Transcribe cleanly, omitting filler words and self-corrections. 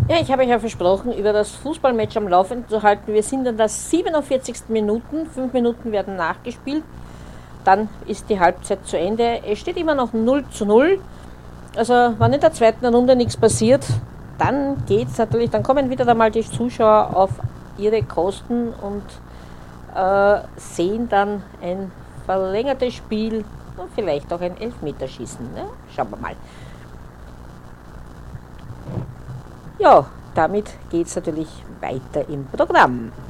Ja, ich habe euch ja versprochen, über das Fußballmatch am Laufen zu halten. Wir sind in der 47. Minuten. 5 Minuten werden nachgespielt. Dann ist die Halbzeit zu Ende. Es steht immer noch 0:0. Also, wenn in der zweiten Runde nichts passiert, dann geht's natürlich, dann kommen wieder einmal die Zuschauer auf ihre Kosten und sehen dann ein verlängertes Spiel und vielleicht auch ein Elfmeterschießen. Ne? Schauen wir mal. Ja, damit geht es natürlich weiter im Programm.